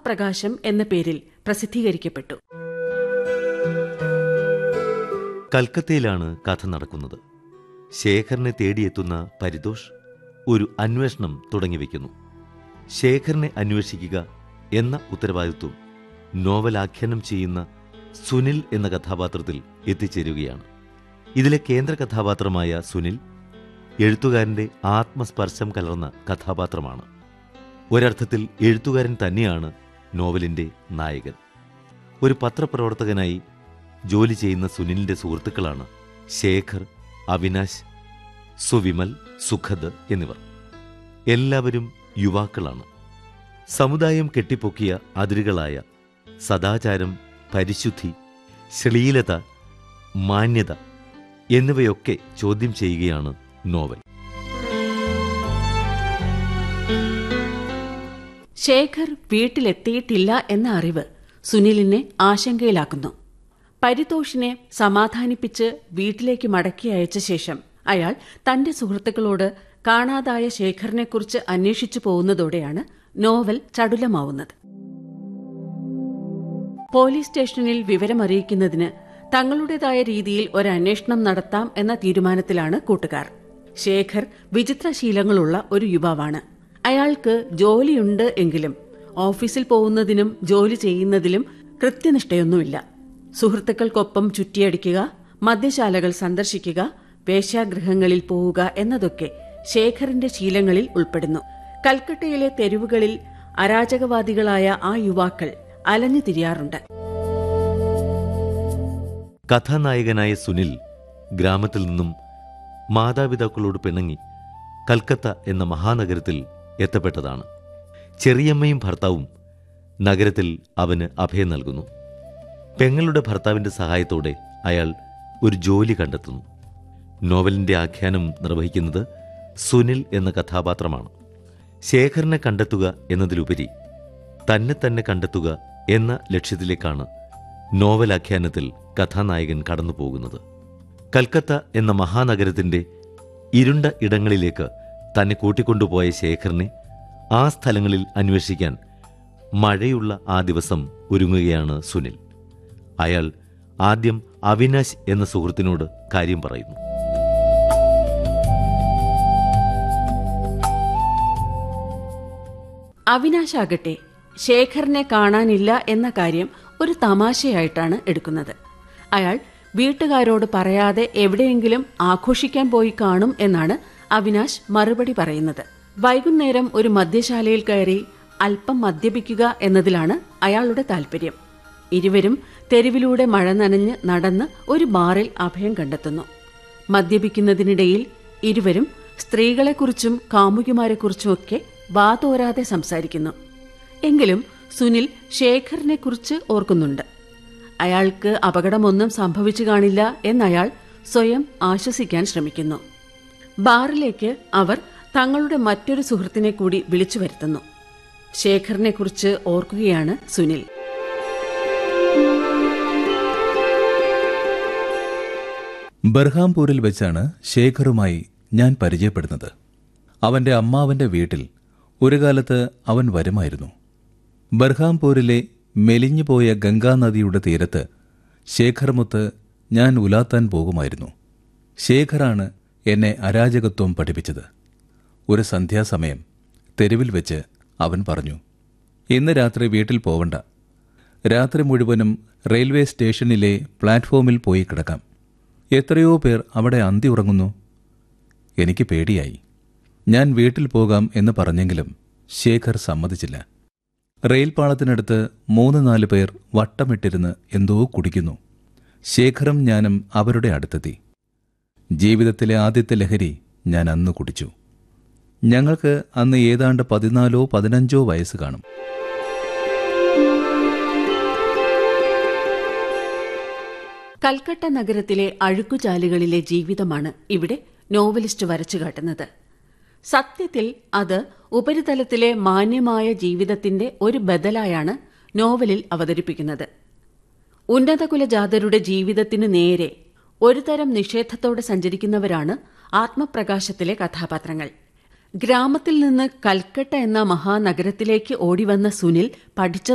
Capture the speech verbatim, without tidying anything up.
ആത്മപ്രകാശം എന്ന പേരിൽ പ്രസിദ്ധീകരിക്കപ്പെട്ടു. കൽക്കത്തയിലാണ് കഥ നടക്കുന്നത്. ശേഖറിനെ തേടിയെത്തുന്ന പരിതോഷ് ഒരു അന്വേഷണം തുടങ്ങിവെക്കുന്നു. ശേഖറിനെ അന്വേഷിക്കുക എന്ന ഉത്തരവാദിത്വം നോവലാഖ്യാനം ചെയ്യുന്ന സുനിൽ എന്ന കഥാപാത്രത്തിൽ എത്തിച്ചേരുകയാണ്. ഇതിലെ കേന്ദ്ര കഥാപാത്രമായ സുനിൽ എഴുത്തുകാരൻ്റെ ആത്മസ്പർശം കലർന്ന കഥാപാത്രമാണ്. ഒരർത്ഥത്തിൽ എഴുത്തുകാരൻ തന്നെയാണ് നോവലിൻ്റെ നായകൻ. ഒരു പത്രപ്രവർത്തകനായി ജോലി ചെയ്യുന്ന സുനിലിൻ്റെ സുഹൃത്തുക്കളാണ് ശേഖർ, അവിനാശ്, സുവിമൽ, സുഖദ് എന്നിവർ. എല്ലാവരും യുവാക്കളാണ്. സമുദായം കെട്ടിപ്പൊക്കിയ അതിരുകളായ സദാചാരം, പരിശുദ്ധി, ശ്ലീലത, മാന്യത എന്നിവയൊക്കെ ചോദ്യം ചെയ്യുകയാണ് നോവൽ. ശേഖർ വീട്ടിലെത്തിയിട്ടില്ല എന്ന അറിവ് സുനിലിനെ ആശങ്കയിലാക്കുന്നു. പരിതോഷിനെ സമാധാനിപ്പിച്ച് വീട്ടിലേക്ക് മടക്കി അയച്ച ശേഷം അയാൾ തന്റെ സുഹൃത്തുക്കളോട് കാണാതായ ശേഖറിനെക്കുറിച്ച് അന്വേഷിച്ചു പോകുന്നതോടെയാണ് നോവൽ ചടുലമാവുന്നത്. പോലീസ് സ്റ്റേഷനിൽ വിവരമറിയിക്കുന്നതിന് തങ്ങളുടേതായ രീതിയിൽ ഒരു അന്വേഷണം നടത്താം എന്ന തീരുമാനത്തിലാണ് കൂട്ടുകാർ. ശേഖർ വിചിത്രശീലങ്ങളുള്ള ഒരു യുവാവാണ്. അയാൾക്ക് ജോലിയുണ്ട് എങ്കിലും ഓഫീസിൽ പോകുന്നതിനും ജോലി ചെയ്യുന്നതിലും കൃത്യനിഷ്ഠയൊന്നുമില്ല. സുഹൃത്തുക്കൾക്കൊപ്പം ചുറ്റിയടിക്കുക, മദ്യശാലകൾ സന്ദർശിക്കുക, വേശ്യാഗൃഹങ്ങളിൽ പോവുക എന്നതൊക്കെ ശേഖറിന്റെ ശീലങ്ങളിൽ ഉൾപ്പെടുന്നു. കൽക്കട്ടയിലെ തെരുവുകളിൽ അരാജകവാദികളായ ആ യുവാക്കൾ അലഞ്ഞു തിരിയാറുണ്ട്. കഥാനായകനായ സുനിൽ ഗ്രാമത്തിൽ നിന്നും മാതാപിതാക്കളോട് പിണങ്ങി കൽക്കത്ത എന്ന മഹാനഗരത്തിൽ എത്തപ്പെട്ടതാണ്. ചെറിയമ്മയും ഭർത്താവും നഗരത്തിൽ അവന് അഭയം നൽകുന്നു. പെങ്ങളുടെ ഭർത്താവിന്റെ സഹായത്തോടെ അയാൾ ഒരു ജോലി കണ്ടെത്തുന്നു. നോവലിന്റെ ആഖ്യാനം നിർവഹിക്കുന്നത് സുനിൽ എന്ന കഥാപാത്രമാണ്. ശേഖറിനെ കണ്ടെത്തുക എന്നതിലുപരി തന്നെ തന്നെ കണ്ടെത്തുക എന്ന ലക്ഷ്യത്തിലേക്കാണ് നോവലാഖ്യാനത്തിൽ കഥാനായകൻ കടന്നുപോകുന്നത്. കൽക്കത്ത എന്ന മഹാനഗരത്തിന്റെ ഇരുണ്ട ഇടങ്ങളിലേക്ക് തന്നെ കൂട്ടിക്കൊണ്ടുപോയ ശേഖറിനെ ആ സ്ഥലങ്ങളിൽ അന്വേഷിക്കാൻ മഴയുള്ള ആ ദിവസം ഒരുങ്ങുകയാണ് സുനിൽ. അയാൾ ആദ്യം അവിനാശ് എന്ന സുഹൃത്തിനോട് കാര്യം പറയുന്നു. അവിനാശാകട്ടെ ശേഖറിനെ കാണാനില്ല എന്ന കാര്യം ഒരു തമാശയായിട്ടാണ് എടുക്കുന്നത്. അയാൾ വീട്ടുകാരോട് പറയാതെ എവിടെയെങ്കിലും ആഘോഷിക്കാൻ പോയി കാണും എന്നാണ് അവിനാശ് മറുപടി പറയുന്നത്. വൈകുന്നേരം ഒരു മദ്യശാലയിൽ കയറി അല്പം മദ്യപിക്കുക എന്നതിലാണ് അയാളുടെ താൽപര്യം. ഇരുവരും തെരുവിലൂടെ മഴ നനഞ്ഞ് നടന്ന് ഒരു ബാറിൽ അഭയം കണ്ടെത്തുന്നു. മദ്യപിക്കുന്നതിനിടയിൽ ഇരുവരും സ്ത്രീകളെക്കുറിച്ചും കാമുകിമാരെക്കുറിച്ചുമൊക്കെ വാതോരാതെ സംസാരിക്കുന്നു. എങ്കിലും സുനിൽ ശേഖറിനെക്കുറിച്ച് ഓർക്കുന്നുണ്ട്. അയാൾക്ക് അപകടമൊന്നും സംഭവിച്ചു കാണില്ല എന്നയാൾ സ്വയം ആശ്വസിക്കാൻ ശ്രമിക്കുന്നു. ബാറിലേക്ക് അവർ തങ്ങളുടെ മറ്റൊരു സുഹൃത്തിനെ കൂടി വിളിച്ചു വരുത്തുന്നു. ശേഖറിനെക്കുറിച്ച് ഓർക്കുകയാണ് സുനിൽ. ബർഹാംപൂരിൽ വെച്ചാണ് ശേഖറുമായി ഞാൻ പരിചയപ്പെടുന്നത്. അവന്റെ അമ്മാവന്റെ വീട്ടിൽ ഒരു കാലത്ത് അവൻ വരുമായിരുന്നു. ബർഹാംപൂരിലെ മെലിഞ്ഞുപോയ ഗംഗാനദിയുടെ തീരത്ത് ശേഖർമുത്ത് ഞാൻ ഉലാത്താൻ പോകുമായിരുന്നു. ശേഖറാണ് എന്നെ അരാജകത്വം പഠിപ്പിച്ചത്. ഒരു സന്ധ്യാസമയം തെരുവിൽ വെച്ച് അവൻ പറഞ്ഞു, ഇന്ന് രാത്രി വീട്ടിൽ പോവണ്ട, രാത്രി മുഴുവനും റെയിൽവേ സ്റ്റേഷനിലെ പ്ലാറ്റ്ഫോമിൽ പോയി കിടക്കാം. എത്രയോ പേർ അവിടെ അന്തി ഉറങ്ങുന്നു. എനിക്ക് പേടിയായി. ഞാൻ വീട്ടിൽ പോകാം എന്ന് പറഞ്ഞെങ്കിലും ശേഖർ സമ്മതിച്ചില്ല. റെയിൽ പാളത്തിനടുത്ത് മൂന്ന് നാല് പേർ വട്ടമിട്ടിരുന്ന് എന്തോ കുടിക്കുന്നു. ശേഖറും ഞാനും അവരുടെ അടുത്തെത്തി. ജീവിതത്തിലെ ആദ്യത്തെ ലഹരി ഞാൻ അന്ന് കുടിച്ചു. ഞങ്ങൾക്ക് അന്ന് ഏതാണ്ട് പതിനാലോ പതിനഞ്ചോ വയസ്സ് കാണും. കൽക്കട്ട നഗരത്തിലെ അഴുക്കുചാലുകളിലെ ജീവിതമാണ് ഇവിടെ നോവലിസ്റ്റ് വരച്ചു കാട്ടുന്നത്. സത്യത്തിൽ അത് ഉപരിതലത്തിലെ മാന്യമായ ജീവിതത്തിന്റെ ഒരു ബദലായാണ് നോവലിൽ അവതരിപ്പിക്കുന്നത്. ഉന്നതകുലജാതരുടെ ജീവിതത്തിന് നേരെ ഒരുതരം നിഷേധത്തോടെ സഞ്ചരിക്കുന്നവരാണ് ആത്മപ്രകാശത്തിലെ കഥാപാത്രങ്ങൾ. ഗ്രാമത്തിൽ നിന്ന് കൽക്കട്ട എന്ന മഹാനഗരത്തിലേക്ക് ഓടിവന്ന സുനിൽ പഠിച്ച